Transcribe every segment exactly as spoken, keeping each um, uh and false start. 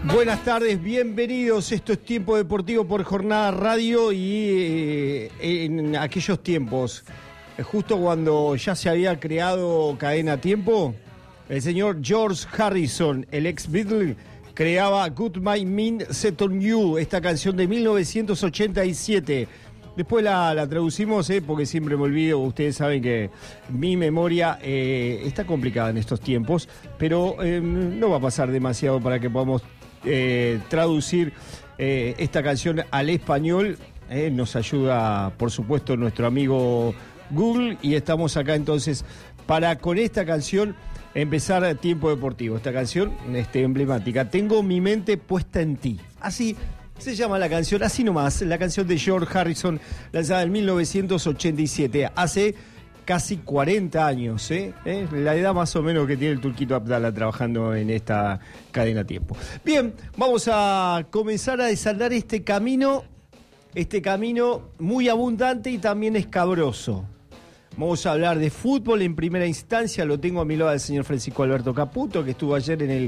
Buenas tardes, bienvenidos. Esto es Tiempo Deportivo por Jornada Radio y eh, en aquellos tiempos, justo cuando ya se había creado Cadena Tiempo, el señor George Harrison, el ex Beatle, creaba Good My Mind Set On You, esta canción de mil novecientos ochenta y siete. Después la, la traducimos, eh, porque siempre me olvido. Ustedes saben que mi memoria eh, está complicada en estos tiempos, pero eh, no va a pasar demasiado para que podamos eh, traducir eh, esta canción al español. Eh, nos ayuda, por supuesto, nuestro amigo Google, y estamos acá entonces para, con esta canción, empezar Tiempo Deportivo. Esta canción este, emblemática, Tengo mi mente puesta en ti. Así se llama la canción, así nomás, la canción de George Harrison, lanzada en mil novecientos ochenta y siete, hace casi cuarenta años, ¿eh? ¿Eh? La edad más o menos que tiene el Turquito Abdala trabajando en esta cadena Tiempo. Bien, vamos a comenzar a desandar este camino, este camino muy abundante y también escabroso. Vamos a hablar de fútbol en primera instancia. Lo tengo a mi lado al señor Francisco Alberto Caputo, que estuvo ayer en el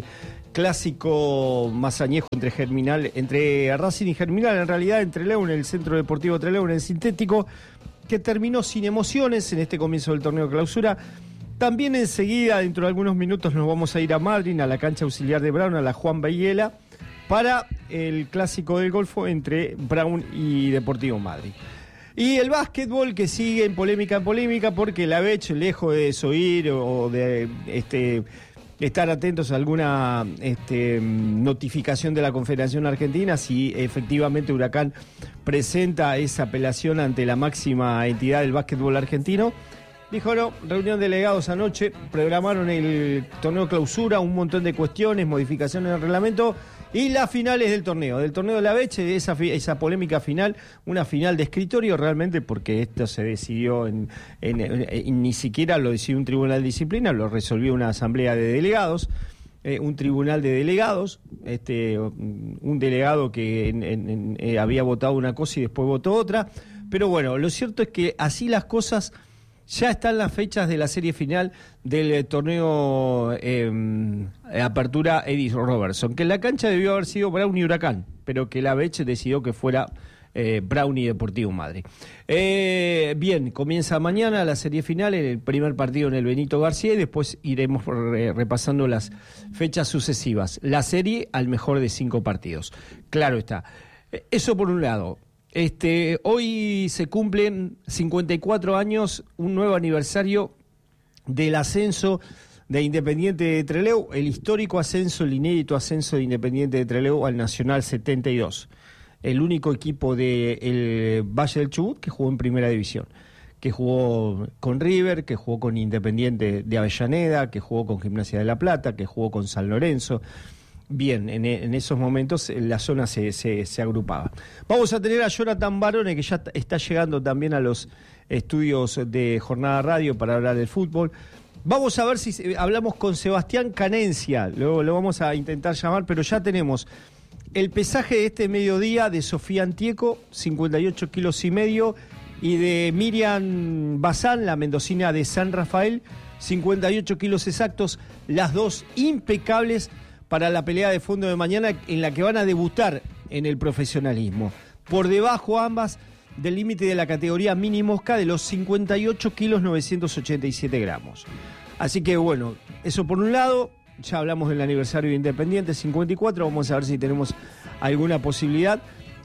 clásico más añejo entre Germinal, entre Racing y Germinal, en realidad entre Trelew, en el Centro Deportivo Trelew, en el sintético, que terminó sin emociones en este comienzo del torneo clausura. También enseguida, dentro de algunos minutos, nos vamos a ir a Madrid, a la cancha auxiliar de Brown, a la Juan Bayela, para el clásico del Golfo entre Brown y Deportivo Madrid. Y el básquetbol, que sigue en polémica en polémica, porque la Bech, lejos de desoír o de este, estar atentos a alguna este, notificación de la Confederación Argentina, si efectivamente Huracán presenta esa apelación ante la máxima entidad del básquetbol argentino, dijo no, reunión de delegados anoche, programaron el torneo clausura, un montón de cuestiones, modificaciones del reglamento, y las finales del torneo, del torneo de la Beche, esa, esa polémica final, una final de escritorio realmente, porque esto se decidió, en, en, en, en ni siquiera lo decidió un tribunal de disciplina, lo resolvió una asamblea de delegados, eh, un tribunal de delegados, este, un delegado que en, en, en, eh, había votado una cosa y después votó otra, pero bueno, lo cierto es que así las cosas. Ya están las fechas de la serie final del eh, torneo eh, Apertura Eddie Robertson, que en la cancha debió haber sido Brown y Huracán, pero que la Bech decidió que fuera eh, Brown y Deportivo Madrid. Eh, bien, comienza mañana la serie final, el primer partido en el Benito García, y después iremos re, repasando las fechas sucesivas. La serie al mejor de cinco partidos. Claro está. Eso por un lado. Este, hoy se cumplen cincuenta y cuatro años, un nuevo aniversario del ascenso de Independiente de Trelew, el histórico ascenso, el inédito ascenso de Independiente de Trelew al Nacional setenta y dos. El único equipo del Valle del Chubut que jugó en Primera División, que jugó con River, que jugó con Independiente de Avellaneda, que jugó con Gimnasia de La Plata, que jugó con San Lorenzo. Bien, en, en esos momentos la zona se, se, se agrupaba. Vamos a tener a Jonathan Barone, que ya está llegando también a los estudios de Jornada Radio para hablar del fútbol. Vamos a ver si hablamos con Sebastián Canencia, luego lo vamos a intentar llamar, pero ya tenemos el pesaje de este mediodía de Sofía Antieco, cincuenta y ocho kilos y medio, y de Miriam Bazán, la mendocina de San Rafael, cincuenta y ocho kilos exactos, las dos impecables para la pelea de fondo de mañana, en la que van a debutar en el profesionalismo. Por debajo ambas del límite de la categoría mini mosca de los cincuenta y ocho kilos novecientos ochenta y siete gramos. Así que bueno, eso por un lado. Ya hablamos del aniversario de Independiente, cincuenta y cuatro, vamos a ver si tenemos alguna posibilidad.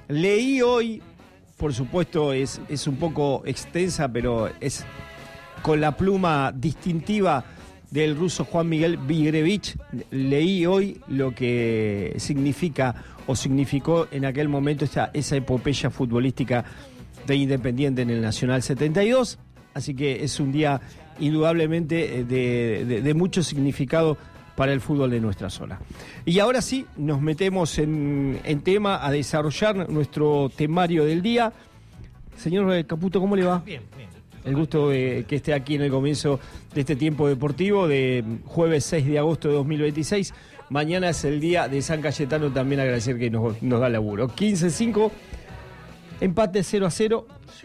Leí hoy, por supuesto es, es un poco extensa, pero es con la pluma distintiva del ruso Juan Miguel Vigrevich, leí hoy lo que significa o significó en aquel momento esa, esa epopeya futbolística de Independiente en el Nacional setenta y dos, así que es un día indudablemente de, de, de mucho significado para el fútbol de nuestra zona. Y ahora sí, nos metemos en, en tema a desarrollar nuestro temario del día. Señor Caputo, ¿cómo le va? Bien, bien. El gusto de que esté aquí en el comienzo de este tiempo deportivo de jueves seis de agosto de dos mil veintiséis. Mañana es el día de San Cayetano, también agradecer que nos, nos da laburo. quince cinco, empate cero a cero.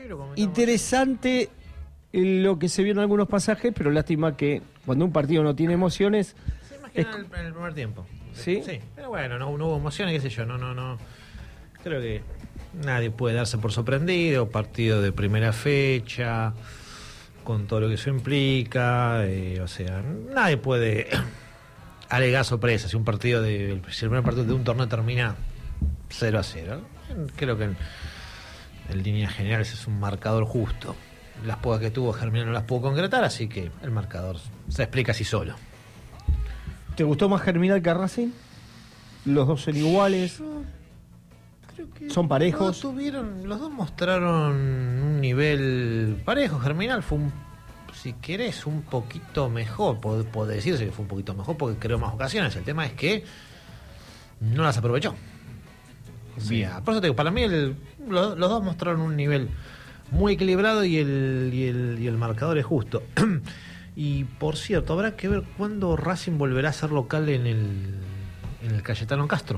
Interesante lo que se vio en algunos pasajes, pero lástima que cuando un partido no tiene emociones... Se imagina es... en el primer tiempo. ¿Sí? Sí, pero bueno, no, no hubo emociones, qué sé yo, no, no, no. Creo que nadie puede darse por sorprendido, partido de primera fecha, con todo lo que eso implica, eh, o sea, nadie puede alegar sorpresa si un partido de, si el primer partido de un torneo termina cero a cero. Creo que en, en líneas generales es un marcador justo. Las pocas que tuvo Germinal no las pudo concretar, así que el marcador se explica así solo. ¿Te gustó más Germinal que Racing? ¿Los dos son iguales? Yo creo que ¿Son parejos? Los dos, tuvieron, los dos mostraron un nivel parejo. Germinal fue, un, si querés, un poquito mejor. Puede, puede decirse que fue un poquito mejor porque creó más ocasiones. El tema es que no las aprovechó. O sea, por eso te digo, para mí el, los, los dos mostraron un nivel muy equilibrado y el, y el, y el marcador es justo. Y por cierto, habrá que ver cuándo Racing volverá a ser local en el, en el Cayetano Castro.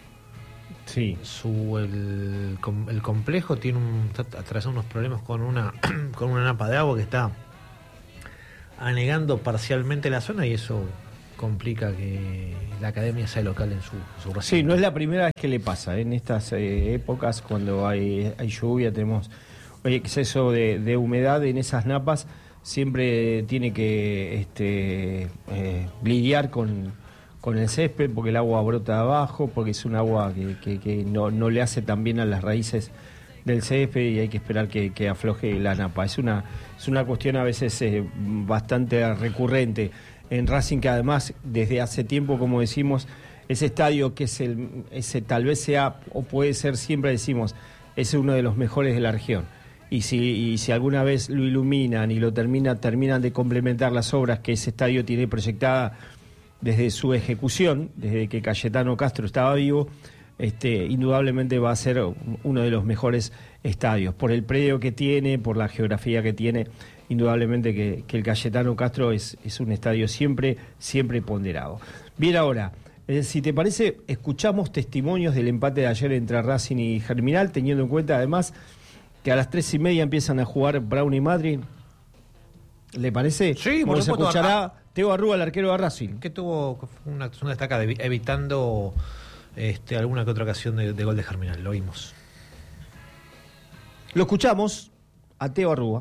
Sí. Su, el, el complejo tiene un, está atravesando unos problemas con una con una napa de agua que está anegando parcialmente la zona y eso complica que la academia sea local en su, su recinto. Sí, no es la primera vez que le pasa. ¿eh? En estas eh, épocas, cuando hay, hay lluvia, tenemos exceso de, de humedad en esas napas. Siempre tiene que este, eh, lidiar con, con el césped porque el agua brota de abajo, porque es un agua que, que, que no, no le hace tan bien a las raíces del césped y hay que esperar que, que afloje la napa. Es una, es una cuestión a veces eh, bastante recurrente en Racing, que además desde hace tiempo, como decimos, ese estadio que es el, ese tal vez sea, o puede ser, siempre decimos, es uno de los mejores de la región. Y si, y si alguna vez lo iluminan y lo termina, terminan de complementar las obras que ese estadio tiene proyectada desde su ejecución, desde que Cayetano Castro estaba vivo, este, indudablemente va a ser uno de los mejores estadios. Por el predio que tiene, por la geografía que tiene, indudablemente que, que el Cayetano Castro es, es un estadio siempre, siempre ponderado. Bien, ahora, eh, si te parece, escuchamos testimonios del empate de ayer entre Racing y Germinal, teniendo en cuenta además que a las tres y media empiezan a jugar Brown y Madrid. ¿Le parece? Sí, bueno, se escuchará a... Teo Arrúa, el arquero de Racing. Que tuvo una actuación destacada, evitando este, alguna que otra ocasión de, de gol de Germinal. Lo oímos. Lo escuchamos a Teo Arrúa.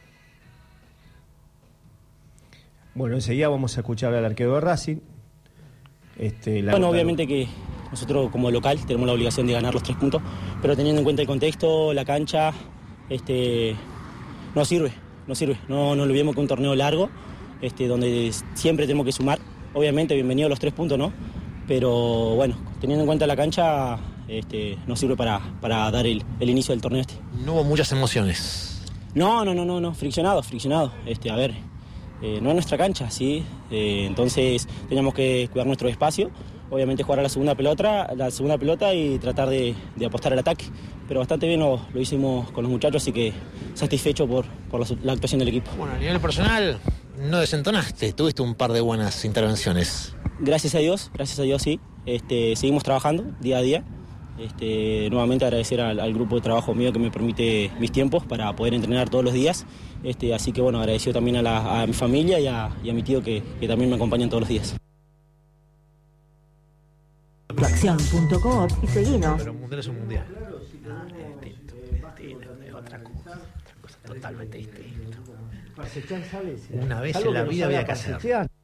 Bueno, enseguida vamos a escuchar al arquero de Racing. Este, la bueno, la... obviamente que nosotros como local tenemos la obligación de ganar los tres puntos, pero teniendo en cuenta el contexto, la cancha, este, no sirve, no sirve. No, no lo vemos que un torneo largo, este, donde siempre tenemos que sumar. Obviamente, bienvenidos los tres puntos, ¿no? Pero bueno, teniendo en cuenta la cancha, este, no sirve para, para dar el, el inicio del torneo este. No hubo muchas emociones. No, no, no, no, no, friccionado, friccionado. Este, a ver, eh, no es nuestra cancha, ¿sí? Eh, entonces teníamos que cuidar nuestro espacio. Obviamente jugar a la segunda pelota, la segunda pelota y tratar de, de apostar al ataque. Pero bastante bien lo, lo hicimos con los muchachos, así que satisfecho por, por la, la actuación del equipo. Bueno, a nivel personal, no desentonaste, tuviste un par de buenas intervenciones. Gracias a Dios, gracias a Dios sí. Este, seguimos trabajando día a día. Este, nuevamente agradecer al, al grupo de trabajo mío que me permite mis tiempos para poder entrenar todos los días. Este, así que bueno, agradecido también a, la, a mi familia y a, y a mi tío que, que también me acompañan todos los días. Acción punto coop y seguinos. Pero un mundial es un mundial. Es distinto, es distinto, es otra cosa, otra cosa totalmente distinta. Una vez en la vida había que hacer.